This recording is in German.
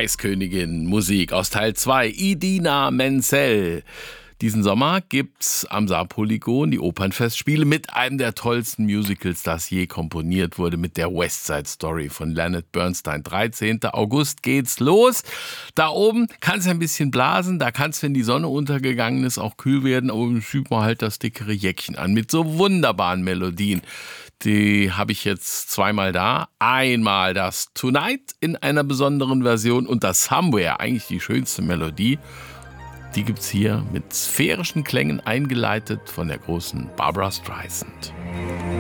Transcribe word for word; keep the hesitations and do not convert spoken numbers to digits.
Eiskönigin Musik aus Teil zwei, Idina Menzel. Diesen Sommer gibt's am Saarpolygon die Opernfestspiele mit einem der tollsten Musicals, das je komponiert wurde, mit der West Side Story von Leonard Bernstein. dreizehnten August geht's los. Da oben kann's ein bisschen blasen, da kann's, wenn die Sonne untergegangen ist, auch kühl werden. Oben schiebt man halt das dickere Jäckchen an mit so wunderbaren Melodien. Die habe ich jetzt zweimal da. Einmal das Tonight in einer besonderen Version und das Somewhere, eigentlich die schönste Melodie. Die gibt's hier mit sphärischen Klängen eingeleitet von der großen Barbra Streisand.